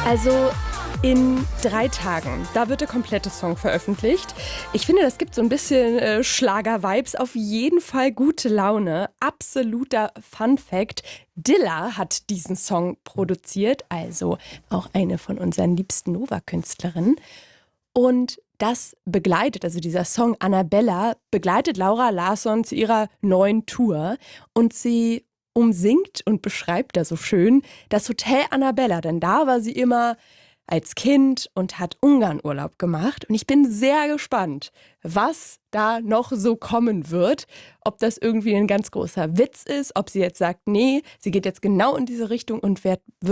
Also in 3 Tagen, da wird der komplette Song veröffentlicht. Ich finde, das gibt so ein bisschen Schlager-Vibes, auf jeden Fall gute Laune. Absoluter Fun-Fact, Dilla hat diesen Song produziert, also auch eine von unseren liebsten Nova-Künstlerinnen. Und das begleitet, also dieser Song Annabella, begleitet Laura Larsson zu ihrer neuen Tour. Und sie umsingt und beschreibt da so schön das Hotel Annabella, denn da war sie immer als Kind und hat Ungarn-Urlaub gemacht. Und ich bin sehr gespannt, was da noch so kommen wird. Ob das irgendwie ein ganz großer Witz ist, ob sie jetzt sagt, nee, sie geht jetzt genau in diese Richtung und wird